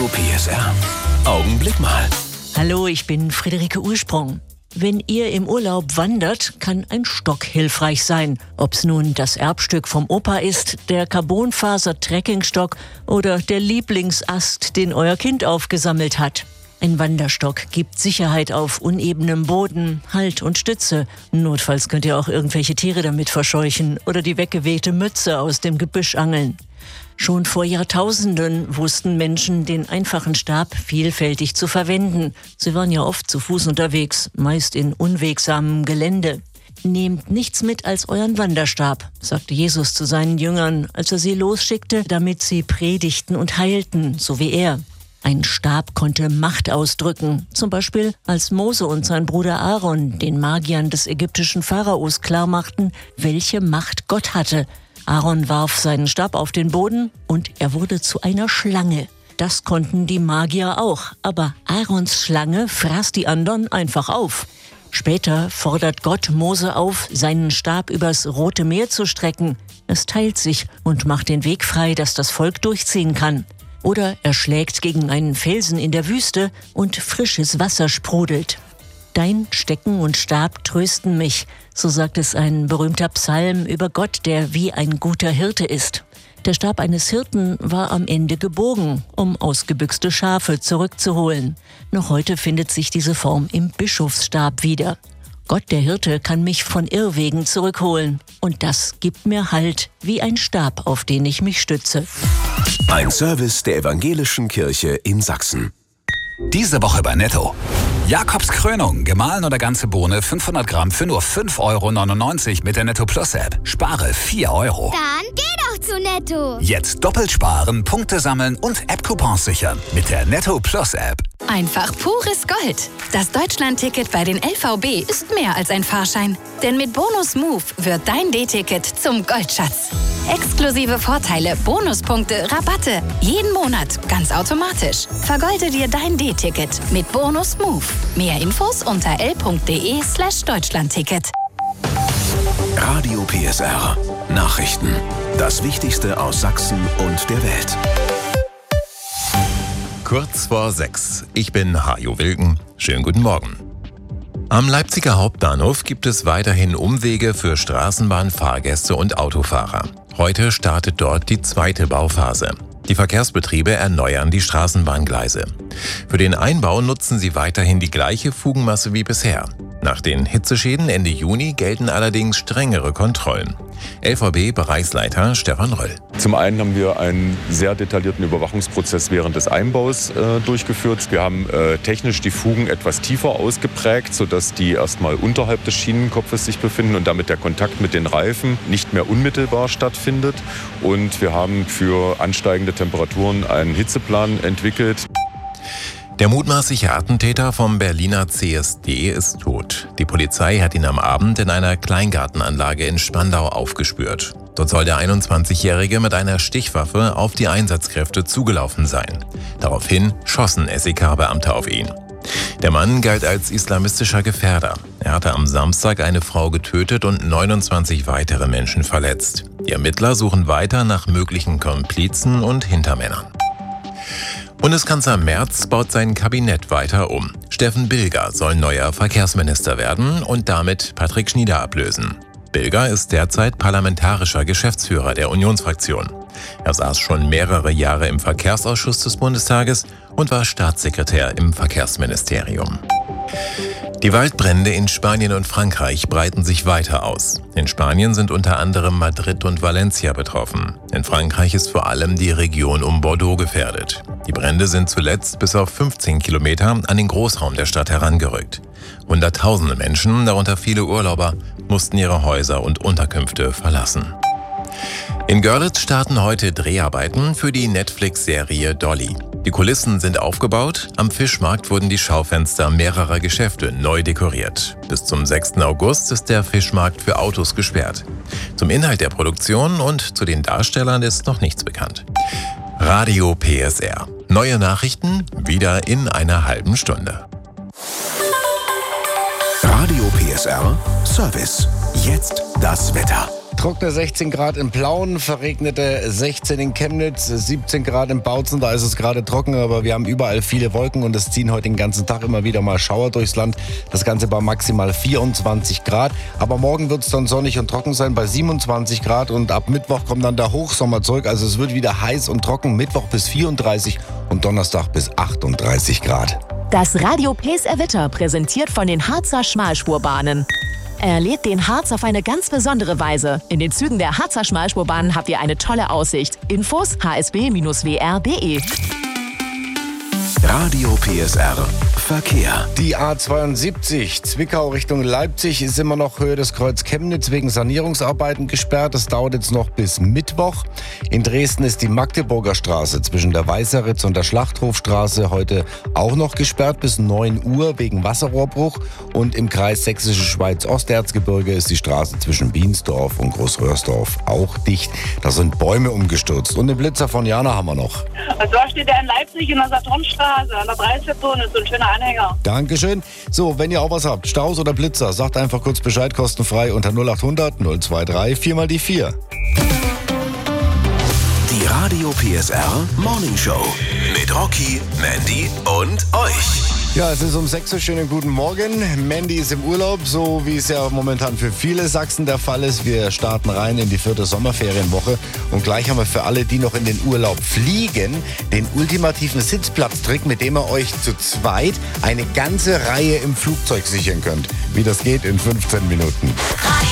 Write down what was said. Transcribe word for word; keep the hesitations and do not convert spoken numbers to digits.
P S R. Augenblick mal. Hallo, ich bin Friederike Ursprung. Wenn ihr im Urlaub wandert, kann ein Stock hilfreich sein. Ob's nun das Erbstück vom Opa ist, der Carbonfaser-Trekkingstock oder der Lieblingsast, den euer Kind aufgesammelt hat. Ein Wanderstock gibt Sicherheit auf unebenem Boden, Halt und Stütze. Notfalls könnt ihr auch irgendwelche Tiere damit verscheuchen oder die weggewehte Mütze aus dem Gebüsch angeln. Schon vor Jahrtausenden wussten Menschen, den einfachen Stab vielfältig zu verwenden. Sie waren ja oft zu Fuß unterwegs, meist in unwegsamem Gelände. Nehmt nichts mit als euren Wanderstab, sagte Jesus zu seinen Jüngern, als er sie losschickte, damit sie predigten und heilten, so wie er. Ein Stab konnte Macht ausdrücken, zum Beispiel als Mose und sein Bruder Aaron den Magiern des ägyptischen Pharaos klarmachten, welche Macht Gott hatte. Aaron warf seinen Stab auf den Boden und er wurde zu einer Schlange. Das konnten die Magier auch, aber Aarons Schlange fraß die anderen einfach auf. Später fordert Gott Mose auf, seinen Stab übers Rote Meer zu strecken. Es teilt sich und macht den Weg frei, dass das Volk durchziehen kann. Oder er schlägt gegen einen Felsen in der Wüste und frisches Wasser sprudelt. Dein Stecken und Stab trösten mich, so sagt es ein berühmter Psalm über Gott, der wie ein guter Hirte ist. Der Stab eines Hirten war am Ende gebogen, um ausgebüxte Schafe zurückzuholen. Noch heute findet sich diese Form im Bischofsstab wieder. Gott, der Hirte, kann mich von Irrwegen zurückholen. Und das gibt mir Halt, wie ein Stab, auf den ich mich stütze. Ein Service der Evangelischen Kirche in Sachsen. Diese Woche bei Netto. Jakobs Krönung, gemahlen oder ganze Bohne, fünfhundert Gramm für nur fünf Euro neunundneunzig mit der Netto Plus App. Spare vier Euro. Dann geh doch zu Netto. Jetzt doppelt sparen, Punkte sammeln und App-Coupons sichern mit der Netto Plus App. Einfach pures Gold. Das Deutschland-Ticket bei den L V B ist mehr als ein Fahrschein. Denn mit Bonus Move wird dein D-Ticket zum Goldschatz. Exklusive Vorteile, Bonuspunkte, Rabatte. Jeden Monat, ganz automatisch. Vergolde dir dein D-Ticket mit Bonus Move. Mehr Infos unter l.de slash Deutschlandticket. Radio P S R. Nachrichten. Das Wichtigste aus Sachsen und der Welt. Kurz vor sechs. Ich bin Hajo Wilken. Schönen guten Morgen. Am Leipziger Hauptbahnhof gibt es weiterhin Umwege für Straßenbahnfahrgäste und Autofahrer. Heute startet dort die zweite Bauphase. Die Verkehrsbetriebe erneuern die Straßenbahngleise. Für den Einbau nutzen sie weiterhin die gleiche Fugenmasse wie bisher. Nach den Hitzeschäden Ende Juni gelten allerdings strengere Kontrollen. L V B-Bereichsleiter Stefan Röll. Zum einen haben wir einen sehr detaillierten Überwachungsprozess während des Einbaus äh, durchgeführt. Wir haben äh, technisch die Fugen etwas tiefer ausgeprägt, sodass die erstmal unterhalb des Schienenkopfes sich befinden und damit der Kontakt mit den Reifen nicht mehr unmittelbar stattfindet. Und wir haben für ansteigende Temperaturen einen Hitzeplan entwickelt. Der mutmaßliche Attentäter vom Berliner C S D ist tot. Die Polizei hat ihn am Abend in einer Kleingartenanlage in Spandau aufgespürt. Dort soll der einundzwanzigjährige mit einer Stichwaffe auf die Einsatzkräfte zugelaufen sein. Daraufhin schossen S E K-Beamte auf ihn. Der Mann galt als islamistischer Gefährder. Er hatte am Samstag eine Frau getötet und neunundzwanzig weitere Menschen verletzt. Die Ermittler suchen weiter nach möglichen Komplizen und Hintermännern. Bundeskanzler Merz baut sein Kabinett weiter um. Steffen Bilger soll neuer Verkehrsminister werden und damit Patrick Schnieder ablösen. Bilger ist derzeit parlamentarischer Geschäftsführer der Unionsfraktion. Er saß schon mehrere Jahre im Verkehrsausschuss des Bundestages und war Staatssekretär im Verkehrsministerium. Die Waldbrände in Spanien und Frankreich breiten sich weiter aus. In Spanien sind unter anderem Madrid und Valencia betroffen. In Frankreich ist vor allem die Region um Bordeaux gefährdet. Die Brände sind zuletzt bis auf fünfzehn Kilometer an den Großraum der Stadt herangerückt. Hunderttausende Menschen, darunter viele Urlauber, mussten ihre Häuser und Unterkünfte verlassen. In Görlitz starten heute Dreharbeiten für die Netflix-Serie Dolly. Die Kulissen sind aufgebaut, am Fischmarkt wurden die Schaufenster mehrerer Geschäfte neu dekoriert. Bis zum sechsten August ist der Fischmarkt für Autos gesperrt. Zum Inhalt der Produktion und zu den Darstellern ist noch nichts bekannt. Radio P S R. Neue Nachrichten wieder in einer halben Stunde. Radio P S R Service. Jetzt das Wetter. Trockene sechzehn Grad in Plauen, verregnete sechzehn in Chemnitz, siebzehn Grad in Bautzen, da ist es gerade trocken, aber wir haben überall viele Wolken und es ziehen heute den ganzen Tag immer wieder mal Schauer durchs Land. Das Ganze bei maximal vierundzwanzig Grad, aber morgen wird es dann sonnig und trocken sein bei siebenundzwanzig Grad und ab Mittwoch kommt dann der Hochsommer zurück, also es wird wieder heiß und trocken, Mittwoch bis vierunddreißig und Donnerstag bis achtunddreißig Grad. Das Radio P S R Wetter präsentiert von den Harzer Schmalspurbahnen. Erlebt den Harz auf eine ganz besondere Weise. In den Zügen der Harzer Schmalspurbahnen habt ihr eine tolle Aussicht. Infos h s b Bindestrich w r punkt d e. Radio P S R Verkehr. Die A zweiundsiebzig Zwickau Richtung Leipzig ist immer noch Höhe des Kreuz Chemnitz wegen Sanierungsarbeiten gesperrt. Das dauert jetzt noch bis Mittwoch. In Dresden ist die Magdeburger Straße zwischen der Weißeritz und der Schlachthofstraße heute auch noch gesperrt bis neun Uhr wegen Wasserrohrbruch. Und im Kreis Sächsische Schweiz Osterzgebirge ist die Straße zwischen Biensdorf und Großröhrsdorf auch dicht. Da sind Bäume umgestürzt. Und den Blitzer von Jana haben wir noch. Also da steht er in Leipzig in der Saturnstraße, an der Preisretzone, ist so ein schöner Anhänger. Dankeschön. So, wenn ihr auch was habt, Staus oder Blitzer, sagt einfach kurz Bescheid, kostenfrei unter null acht hundert null zwei drei vier mal die vier. Die Radio P S R Morning Show mit Rocky, Mandy und euch. Ja, es ist um sechs Uhr. Schönen guten Morgen. Mandy ist im Urlaub, so wie es ja momentan für viele Sachsen der Fall ist. Wir starten rein in die vierte Sommerferienwoche. Und gleich haben wir für alle, die noch in den Urlaub fliegen, den ultimativen Sitzplatztrick, mit dem ihr euch zu zweit eine ganze Reihe im Flugzeug sichern könnt. Wie das geht in fünfzehn Minuten.